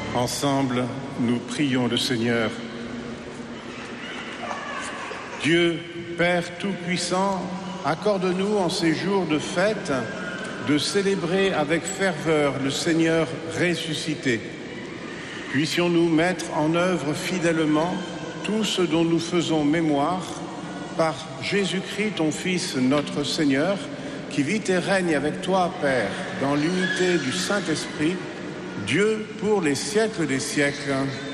Ensemble, nous prions le Seigneur. Dieu, Père Tout-Puissant, accorde-nous en ces jours de fête de célébrer avec ferveur le Seigneur ressuscité. Puissions-nous mettre en œuvre fidèlement tout ce dont nous faisons mémoire par Jésus-Christ, ton Fils, notre Seigneur, qui vit et règne avec toi, Père, dans l'unité du Saint-Esprit, Dieu pour les siècles des siècles.